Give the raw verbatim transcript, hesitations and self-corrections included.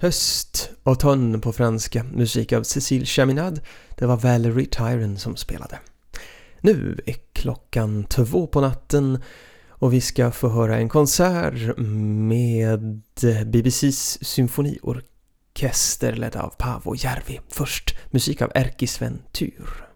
Höst, automne på franska, musik av Cécile Chaminade. Det var Valerie Tyron som spelade. Nu är klockan två på natten och vi ska få höra en konsert med B B C:s symfoniorkester ledd av Paavo Järvi. Först musik av Erkki Sven Tyr.